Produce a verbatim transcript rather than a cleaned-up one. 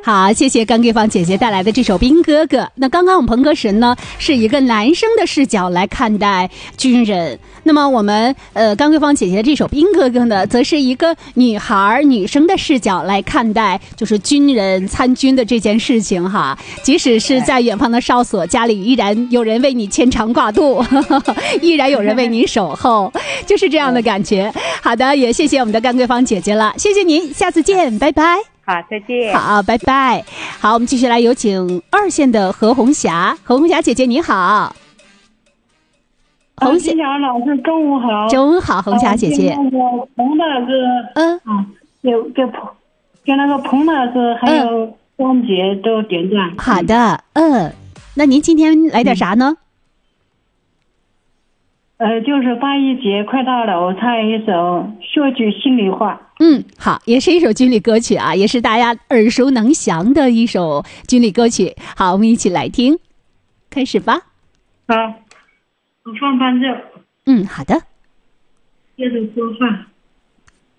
好，谢谢甘桂芳姐姐带来的这首《兵哥哥》。那刚刚我们鹏哥神呢，是一个男生的视角来看待军人。那么我们呃甘桂芳姐姐这首《兵哥哥》呢，则是一个女孩女生的视角来看待，就是军人参军的这件事情哈。即使是在远方的哨所，家里依然有人为你牵肠挂肚，呵呵依然有人为你守候，就是这样的感觉。好的，也谢谢我们的甘桂芳姐姐了，谢谢您，下次见，拜拜。 好，再见。 好，拜拜。好，我们继续来有请二线的何红霞。何红霞姐姐你好。 红霞老师中午好。 中午好，红霞姐姐。 那个彭大哥， 嗯， 啊，给给彭，给那个彭大哥还有光姐都点赞。 好的，嗯，那您今天来点啥呢？ 呃，就是八一节快到了，我唱一首说句心里话。 嗯，好，也是一首军旅歌曲啊，也是大家耳熟能详的一首军旅歌曲。好，我们一起来听，开始吧。 好，我放伴奏。 嗯，好的。 接着说话。